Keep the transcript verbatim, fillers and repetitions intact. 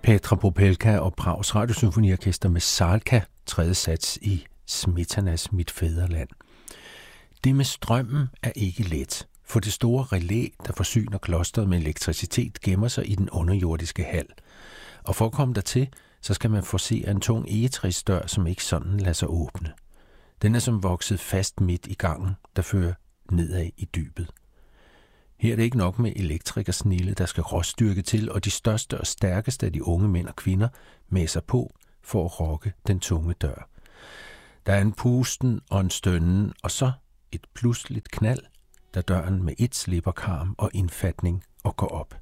Petra Popelka og Prags Radiosymfoniorkester med Salka, tredje sats i Smetanas Mit Fædreland. Det med strømmen er ikke let, for det store relæ, der forsyner klosteret med elektricitet, gemmer sig i den underjordiske hal. Og for at komme dertil, så skal man forcere en tung egetræsdør, som ikke sådan lader sig åbne. Den er som vokset fast midt i gangen, der fører nedad i dybet. Her er det ikke nok med elektrikersnille, der skal råstyrke til, og de største og stærkeste af de unge mænd og kvinder mæsser på for at rokke den tunge dør. Der er en pusten og en stønnen, og så et pludseligt knald, da døren med et slipper karm og indfatning og går op.